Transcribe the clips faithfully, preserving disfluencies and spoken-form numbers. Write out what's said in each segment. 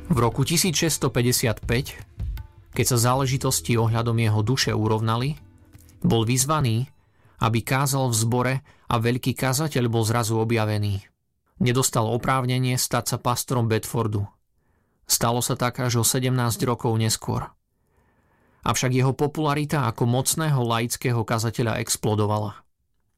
V roku tisícšesťstopäťdesiatpäť, keď sa záležitosti ohľadom jeho duše urovnali, bol vyzvaný, aby kázal v zbore a veľký kazateľ bol zrazu objavený. Nedostal oprávnenie stať sa pastorom Bedfordu. Stalo sa tak až o sedemnásť rokov neskôr. Avšak jeho popularita ako mocného laického kazateľa explodovala.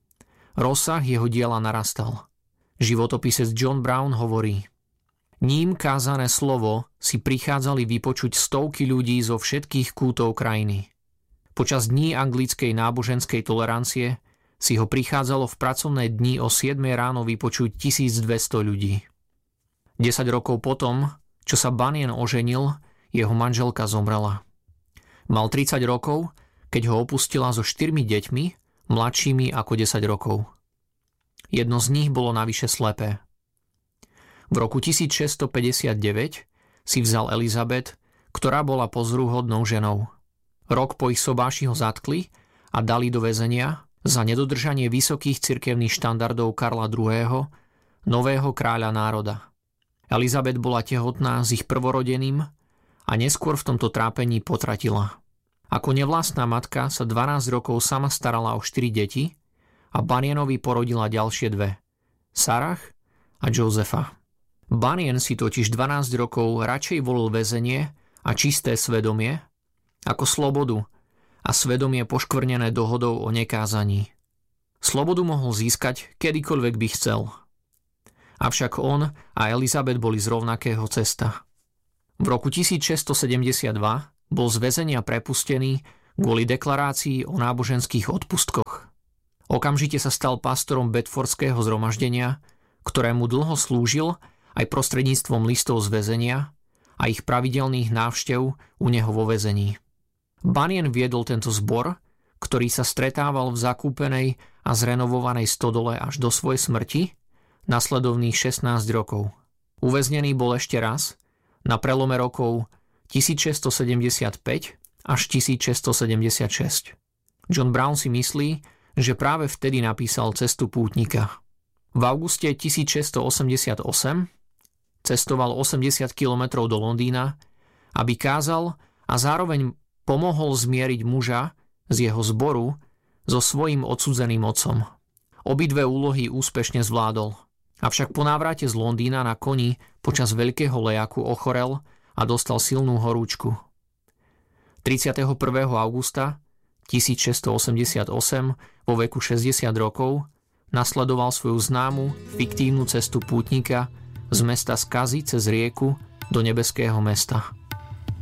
Rozsah jeho diela narastal. Životopisec John Brown hovorí: ním kázané slovo si prichádzali vypočuť stovky ľudí zo všetkých kútov krajiny. Počas dní anglickej náboženskej tolerancie si ho prichádzalo v pracovné dni o siedmej ráno vypočuť tisícdvesto ľudí. desať rokov potom, čo sa Bunyan oženil, jeho manželka zomrela. Mal tridsať rokov, keď ho opustila so štyrmi deťmi, mladšími ako desať rokov. Jedno z nich bolo navyše slepé. V roku tisícšesťstopäťdesiatdeväť si vzal Elizabeth, ktorá bola pozoruhodnou ženou. Rok po ich sobáši ho zatkli a dali do väzenia za nedodržanie vysokých cirkevných štandardov Karla druhého., nového kráľa národa. Elizabeth bola tehotná s ich prvorodeným a neskôr v tomto trápení potratila. Ako nevlastná matka sa dvanásť rokov sama starala o štyri deti a Bunyanovi porodila ďalšie dve, Sarah a Josepha. Bunyan si totiž dvanásť rokov radšej volil väzenie a čisté svedomie ako slobodu a svedomie poškvrnené dohodou o nekázaní. Slobodu mohol získať kedykoľvek by chcel. Avšak on a Elizabeth boli z rovnakého cesta. V roku tisícšesťstosedemdesiatdva bol z väzenia prepustený kvôli deklarácii o náboženských odpustkoch. Okamžite sa stal pastorom Bedfordského zhromaždenia, ktorému dlho slúžil aj prostredníctvom listov z väzenia a ich pravidelných návštev u neho vo väzení. Bunyan viedol tento zbor, ktorý sa stretával v zakúpenej a zrenovovanej stodole až do svojej smrti, nasledovných šestnásť rokov. Uväznený bol ešte raz na prelome rokov tisícšesťstosedemdesiatpäť až tisícšesťstosedemdesiatšesť. John Brown si myslí, že práve vtedy napísal Cestu pútnika. V auguste tisícšesťstoosemdesiatosem cestoval osemdesiat kilometrov do Londýna, aby kázal a zároveň pomohol zmieriť muža z jeho zboru so svojím odsúdeným otcom. Obidve úlohy úspešne zvládol. Avšak po návrate z Londýna na koni počas veľkého lejaku ochorel a dostal silnú horúčku. tridsiateho prvého augusta tisícšesťstoosemdesiatosem vo veku šesťdesiat rokov nasledoval svoju známu fiktívnu cestu pútnika z mesta Skazy cez rieku do nebeského mesta.